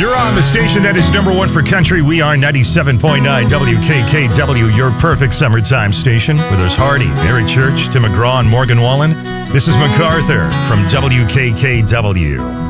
You're on the station that is number one for country. We are 97.9 WKKW, your perfect summertime station. With us Hardy, Mary Church, Tim McGraw, and Morgan Wallen. This is MacArthur from WKKW.